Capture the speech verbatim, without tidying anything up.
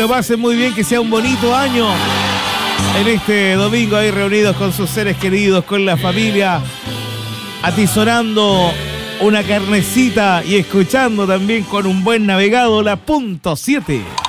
lo pasen muy bien, que sea un bonito año. En este domingo ahí reunidos con sus seres queridos, con la familia, atisorando una carnecita y escuchando también con un buen navegado la punto siete.